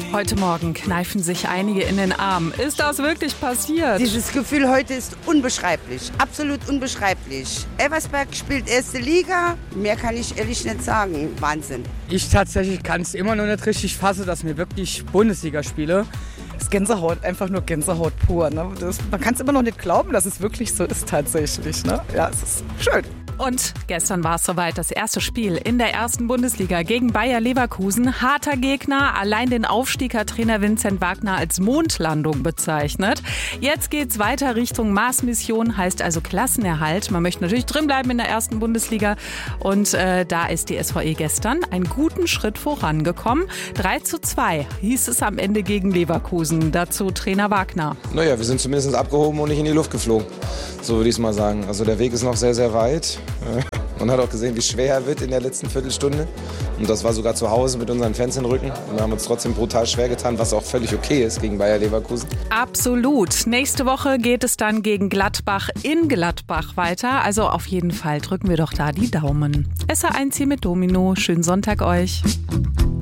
Heute Morgen kneifen sich einige in den Arm. Ist das wirklich passiert? Dieses Gefühl heute ist unbeschreiblich, absolut unbeschreiblich. Elversberg spielt erste Liga, mehr kann ich ehrlich nicht sagen. Wahnsinn. Ich tatsächlich kann es immer noch nicht richtig fassen, dass wir wirklich Bundesliga spielen. Das ist Gänsehaut, einfach nur Gänsehaut pur. Ne? Man kann es immer noch nicht glauben, dass es wirklich so ist tatsächlich. Ne? Ja, es ist schön. Und gestern war es soweit, das erste Spiel in der ersten Bundesliga gegen Bayer Leverkusen. Harter Gegner, allein den Aufstieg hat Trainer Vincent Wagner als Mondlandung bezeichnet. Jetzt geht's weiter Richtung Mars-Mission, heißt also Klassenerhalt. Man möchte natürlich drinbleiben in der ersten Bundesliga. Und da ist die SVE gestern einen guten Schritt vorangekommen. 3:2 hieß es am Ende gegen Leverkusen. Dazu Trainer Wagner. Naja, wir sind zumindest abgehoben und nicht in die Luft geflogen. So würde ich es mal sagen. Also der Weg ist noch sehr, sehr weit. Man hat auch gesehen, wie schwer er wird in der letzten Viertelstunde. Und das war sogar zu Hause mit unseren Fans im Rücken. Und wir haben uns trotzdem brutal schwer getan, was auch völlig okay ist gegen Bayer Leverkusen. Absolut. Nächste Woche geht es dann gegen Gladbach in Gladbach weiter. Also auf jeden Fall drücken wir doch da die Daumen. SR1 hier mit Domino. Schönen Sonntag euch.